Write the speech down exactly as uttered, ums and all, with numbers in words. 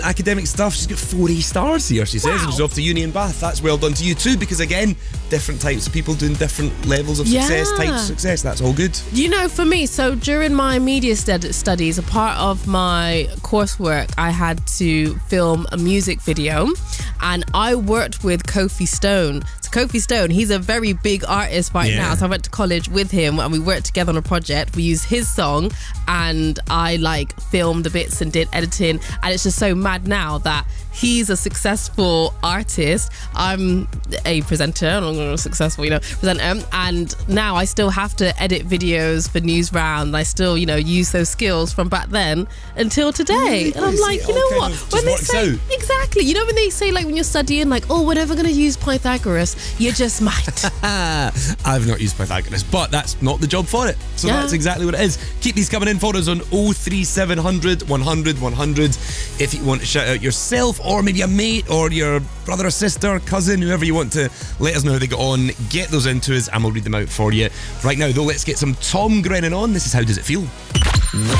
academic stuff. She's got four A stars here, she says, Wow. and she's off to uni in Bath. That's well done to you too, because again, different types of people doing different levels of success, Yeah. types of success. That's all good. You know, for me, so during my media stud- studies, a part of my coursework, I had to film a music video, and I worked with Kofi Stone. So Kofi Stone, he's a very big artist right Yeah. now. So I went to college with him and we worked together on a project. We used his song and I like filmed the bits and did editing. And it's just so mad now that he's a successful artist. I'm a presenter, I'm not successful, you know, presenter. And now I still have to edit videos for Newsround. I still, you know, use those skills from back then until today. And I'm See, like, it you all know kind what? of just When they works say, out. exactly, you know, when they say like when you're studying, like, oh, we're never going to use Pythagoras, you just might. I've not used Pythagoras, but that's not the job for it. So Yeah. that's exactly what it is. Keep these coming in for us on oh three seven hundred, one hundred, one hundred. If you want to shout out yourself or maybe a mate or your brother or sister, cousin, whoever you want to let us know how they got on, get those into us and we'll read them out for you. Right now, though, let's get some Tom Grennan on. This is How Does It Feel?